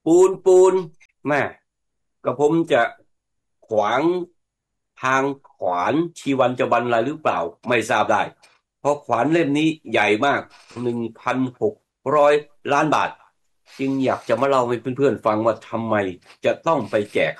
ปูนแม่กระผมจะขวางทางขวานชีวันจะบรรลัยหรือเปล่าไม่ทราบได้เพราะขวานเล่มนี้ใหญ่มาก1,600 ล้านบาทจึงอยากจะมาเล่าให้เพื่อนๆฟังว่าทำไมจะต้องไปแจก